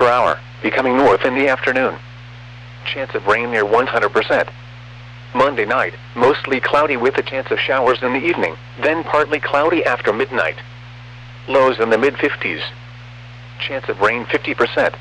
per hour, becoming north in the afternoon. Chance of rain near 100%. Monday night, mostly cloudy with a chance of showers in the evening, then partly cloudy after midnight. Lows in the mid-50s. Chance of rain 50%.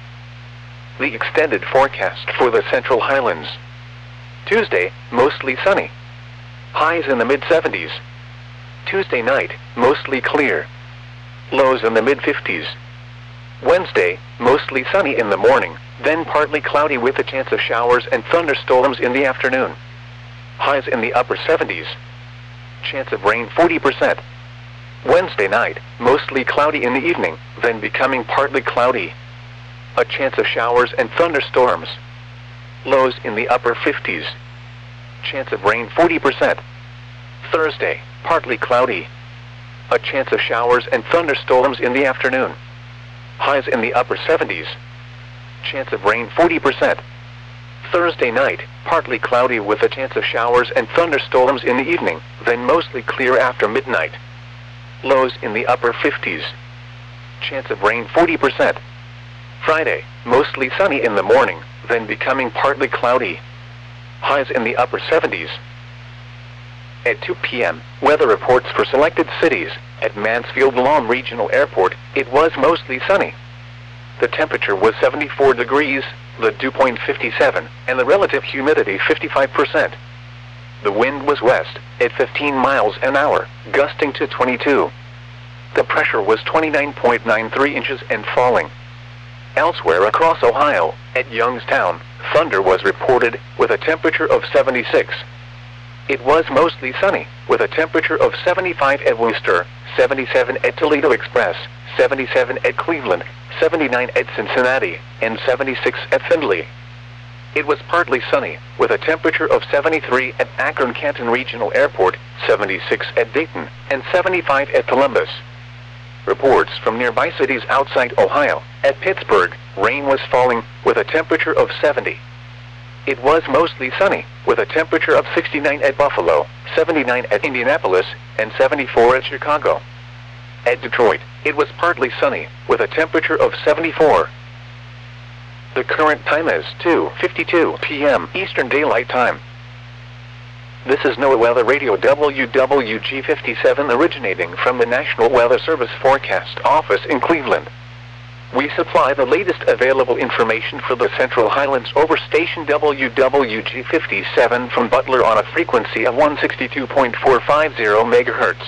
The extended forecast for the Central Highlands. Tuesday, mostly sunny. Highs in the mid-70s. Tuesday night, mostly clear. Lows in the mid-50s. Wednesday, mostly sunny in the morning, then partly cloudy with a chance of showers and thunderstorms in the afternoon. Highs in the upper 70s. Chance of rain 40%. Wednesday night, mostly cloudy in the evening, then becoming partly cloudy. A chance of showers and thunderstorms. Lows in the upper 50s. Chance of rain 40%. Thursday, partly cloudy. A chance of showers and thunderstorms in the afternoon. Highs in the upper 70s. Chance of rain 40%. Thursday night, partly cloudy with a chance of showers and thunderstorms in the evening, then mostly clear after midnight. Lows in the upper 50s. Chance of rain 40%. Friday, mostly sunny in the morning, then becoming partly cloudy. Highs in the upper 70s. At 2 p.m., weather reports for selected cities. At Mansfield Lawn Regional Airport, it was mostly sunny. The temperature was 74 degrees, the dew point 57, and the relative humidity 55%. The wind was west, at 15 miles an hour, gusting to 22. The pressure was 29.93 inches and falling. Elsewhere across Ohio, at Youngstown, thunder was reported, with a temperature of 76. It was mostly sunny, with a temperature of 75 at Worcester, 77 at Toledo Express, 77 at Cleveland, 79 at Cincinnati, and 76 at Findlay. It was partly sunny, with a temperature of 73 at Akron-Canton Regional Airport, 76 at Dayton, and 75 at Columbus. Reports from nearby cities outside Ohio. At Pittsburgh, rain was falling, with a temperature of 70. It was mostly sunny, with a temperature of 69 at Buffalo, 79 at Indianapolis, and 74 at Chicago. At Detroit, it was partly sunny, with a temperature of 74. The current time is 2:52 p.m. Eastern Daylight Time. This is NOAA Weather Radio WWG57 originating from the National Weather Service Forecast Office in Cleveland. We supply the latest available information for the Central Highlands over station WWG57 from Butler on a frequency of 162.450 MHz.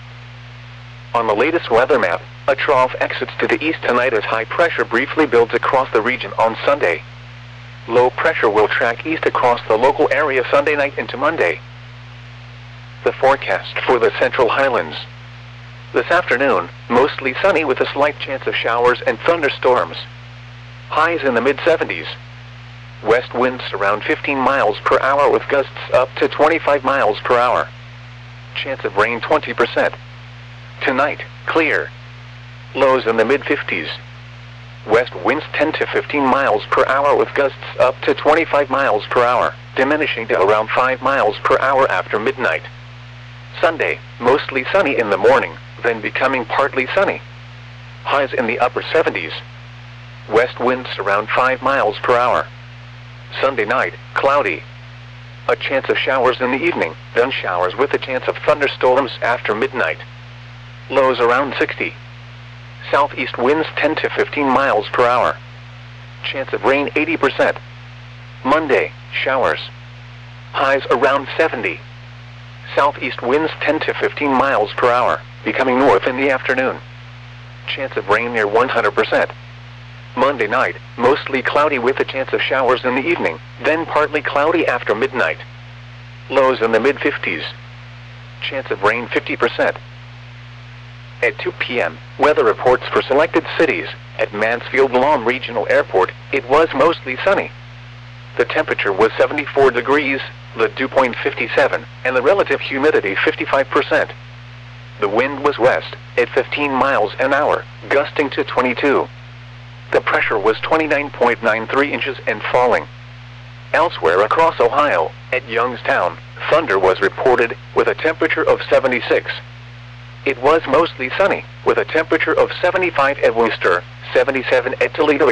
On the latest weather map, a trough exits to the east tonight as high pressure briefly builds across the region on Sunday. Low pressure will track east across the local area Sunday night into Monday. The forecast for the Central Highlands. This afternoon, mostly sunny with a slight chance of showers and thunderstorms. Highs in the mid-70s. West winds around 15 miles per hour with gusts up to 25 miles per hour. Chance of rain 20%. Tonight, clear. Lows in the mid-50s. West winds 10 to 15 miles per hour with gusts up to 25 miles per hour, diminishing to around 5 miles per hour after midnight. Sunday, mostly sunny in the morning, then becoming partly sunny. Highs in the upper 70s. West winds around 5 miles per hour. Sunday night, cloudy. A chance of showers in the evening, then showers with a chance of thunderstorms after midnight. Lows around 60. Southeast winds 10 to 15 miles per hour. Chance of rain 80%. Monday, showers. Highs around 70. Southeast winds 10 to 15 miles per hour, becoming north in the afternoon. Chance of rain near 100%. Monday night, mostly cloudy with a chance of showers in the evening, then partly cloudy after midnight. Lows in the mid-50s. Chance of rain 50%. At 2 p.m., weather reports for selected cities. At Mansfield Lawn Regional Airport, it was mostly sunny. The temperature was 74 degrees, the dew point 57, and the relative humidity 55%. The wind was west, at 15 miles an hour, gusting to 22. The pressure was 29.93 inches and falling. Elsewhere across Ohio, at Youngstown, thunder was reported, with a temperature of 76. It was mostly sunny, with a temperature of 75 at Worcester, 77 at Toledo